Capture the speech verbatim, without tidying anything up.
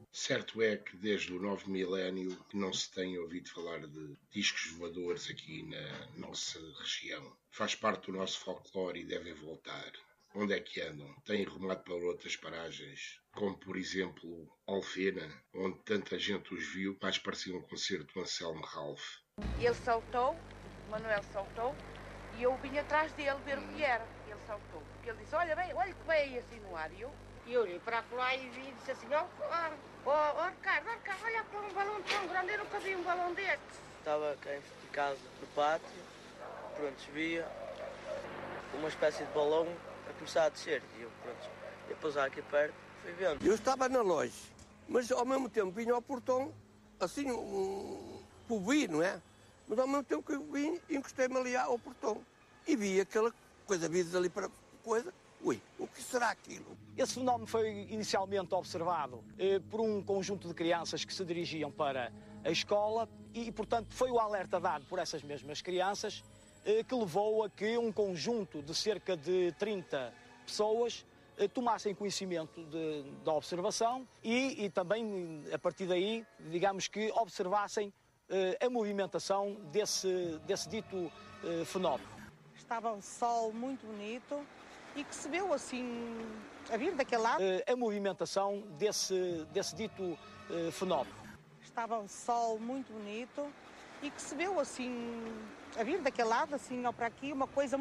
Certo é que desde o novo milénio não se tem ouvido falar de discos voadores aqui na nossa região. Faz parte do nosso folclore e devem voltar. Onde é que andam? Têm rumado para outras paragens, como por exemplo Alfena, onde tanta gente os viu, mais parecia um concerto do Anselmo Ralph. Ele saltou, o Manuel saltou, e eu vim atrás dele ver o que era. Ele saltou, porque ele disse, olha bem, olha que vai aí assim no ar. E eu, e eu olhei para lá e vi e disse assim, ó oh, oh, oh, Ricardo, oh, Ricardo, olha para um balão tão grande, eu nunca vi um balão destes. Estava cá em casa, no pátio, pronto, via uma espécie de balão a começar a descer. E eu, pronto, ia pousar aqui perto, fui vendo. Eu estava na loja, mas ao mesmo tempo vinha ao portão, assim, um povi, não é? Mas ao mesmo tempo que eu vim, encostei-me ali ao portão e vi aquela coisa, vi ali para coisa. Ui, o que será aquilo? Esse fenómeno foi inicialmente observado eh, por um conjunto de crianças que se dirigiam para a escola e, portanto, foi o alerta dado por essas mesmas crianças eh, que levou a que um conjunto de cerca de trinta pessoas eh, tomassem conhecimento de, da observação e, e também, a partir daí, digamos que observassem eh, a movimentação desse, desse dito eh, fenómeno. Estava um sol muito bonito e que se viu assim a vir daquele lado. A movimentação desse, desse dito uh, fenómeno. Estava um sol muito bonito e que se viu assim a vir daquele lado, assim, ou para aqui, uma coisa